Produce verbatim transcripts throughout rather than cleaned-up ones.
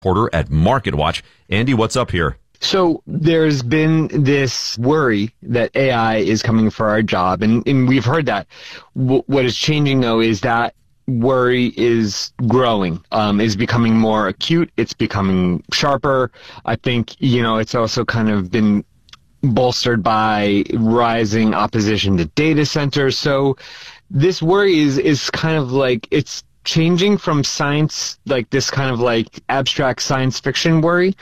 reporter at MarketWatch. Andy, what's up here? So there's been this worry that A I is coming for our job, and, and we've heard that. W- what is changing, though, is that worry is growing, um, is becoming more acute. It's becoming sharper. I think, you know, it's also kind of been bolstered by rising opposition to data centers. So this worry is, is kind of like, it's changing from science, like this kind of like abstract science fiction worry,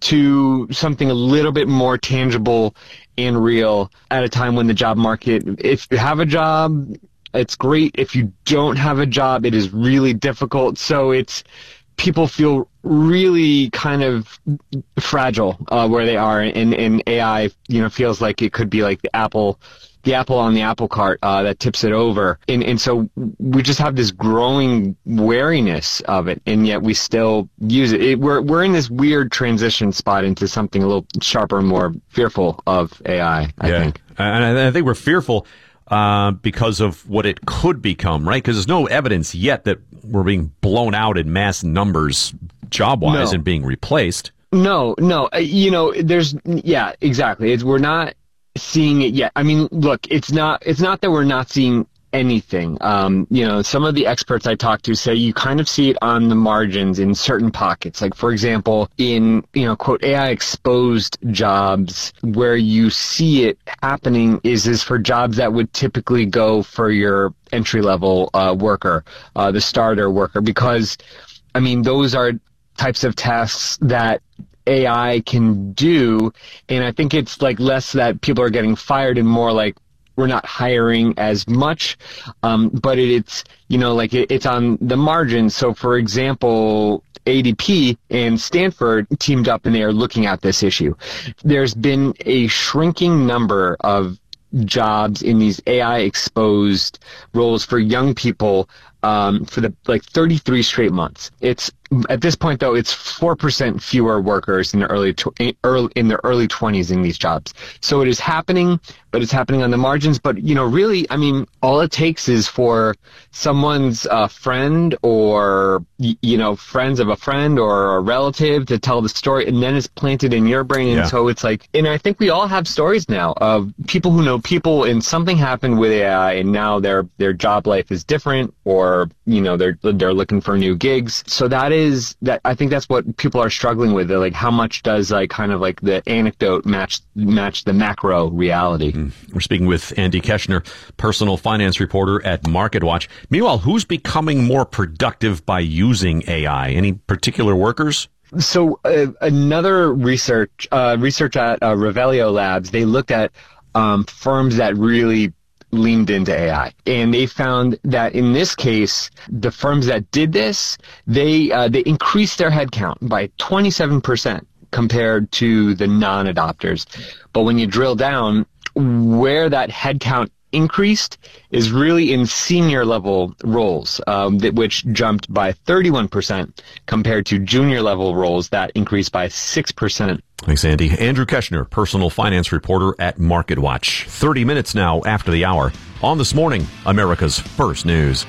to something a little bit more tangible and real at a time when the job market, if you have a job, it's great. If you don't have a job, it is really difficult. So it's, people feel really kind of fragile uh, where they are, and, and A I, you know, feels like it could be like the apple the apple on the apple cart uh, that tips it over. And, and so we just have this growing wariness of it, and yet we still use it. it we're, we're in this weird transition spot into something a little sharper and more fearful of A I, I yeah. think. And I think we're fearful uh, because of what it could become, right? Because there's no evidence yet that we're being blown out in mass numbers job-wise No. and being replaced. No, no. Uh, you know, there's, yeah, exactly. It's, we're not seeing it yet. I mean, look, it's not it's not that we're not seeing anything. Um, you know, some of the experts I talk to say you kind of see it on the margins in certain pockets. Like, for example, in, you know, quote, A I exposed jobs, where you see it happening is is for jobs that would typically go for your entry level uh, worker, uh, the starter worker, because, I mean, those are types of tasks that A I can do, and I think it's like less that people are getting fired and more like we're not hiring as much, um, but it, it's, you know, like it, it's on the margin. So, for example, A D P and Stanford teamed up and they are looking at this issue. There's been a shrinking number of jobs in these A I exposed roles for young people um, for the like thirty-three straight months. It's at this point, though, it's four percent fewer workers in the early, tw- early in their early twenties in these jobs. So it is happening, but it's happening on the margins. But, you know, really, I mean, all it takes is for someone's uh, friend or, you know, friends of a friend or a relative to tell the story, and then it's planted in your brain. And Yeah. so it's like, and I think we all have stories now of people who know people, and something happened with A I, and now their their job life is different, or, you know, they're they're looking for new gigs. So that is that I think that's what people are struggling with. They're like, how much does like kind of like the anecdote match match the macro reality? Mm. We're speaking with Andy Keshner, personal finance reporter at MarketWatch. Meanwhile, who's becoming more productive by using A I? Any particular workers? So uh, another research uh, research at uh, Revelio Labs, they looked at um, firms that really leaned into A I, and they found that in this case, the firms that did this, they uh, they increased their headcount by twenty-seven percent compared to the non-adopters. But when you drill down, where that headcount increased is really in senior level roles, um, that, which jumped by thirty-one percent compared to junior level roles that increased by six percent. Thanks, Andy. Andrew Keshner, personal finance reporter at MarketWatch. thirty minutes now after the hour. On This Morning, America's First News.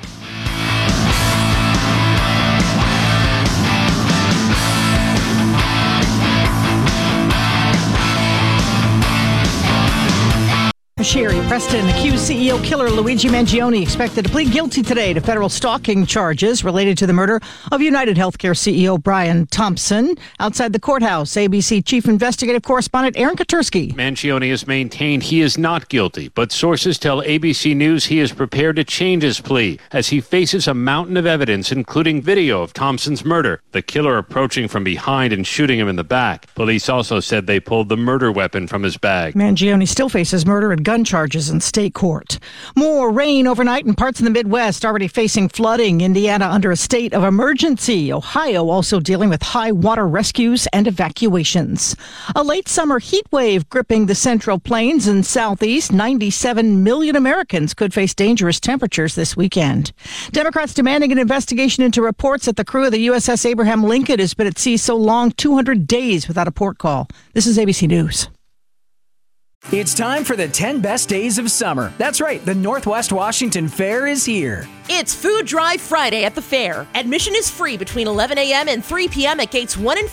Sherry Preston, accused C E O killer Luigi Mangione expected to plead guilty today to federal stalking charges related to the murder of United Healthcare C E O Brian Thompson. Outside the courthouse, A B C chief investigative correspondent Aaron Katursky. Mangione has maintained he is not guilty, but sources tell A B C News he is prepared to change his plea as he faces a mountain of evidence, including video of Thompson's murder, the killer approaching from behind and shooting him in the back. Police also said they pulled the murder weapon from his bag. Mangione still faces murder and gun charges in state court. More rain overnight in parts of the Midwest, already facing flooding. Indiana under a state of emergency. Ohio also dealing with high water rescues and evacuations. A late summer heat wave gripping the Central Plains and Southeast. ninety-seven million Americans could face dangerous temperatures this weekend. Democrats demanding an investigation into reports that the crew of the U S S Abraham Lincoln has been at sea so long, two hundred days without a port call. This is A B C News. It's time for the ten best days of summer. That's right, the Northwest Washington Fair is here. It's Food Drive Friday at the fair. Admission is free between eleven a.m. and three p.m. at gates one and